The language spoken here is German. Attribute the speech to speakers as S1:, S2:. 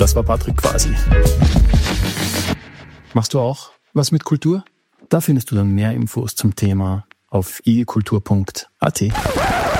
S1: Das war Patrick Quasi. Machst du auch was mit Kultur? Da findest du dann mehr Infos zum Thema auf igekultur.at.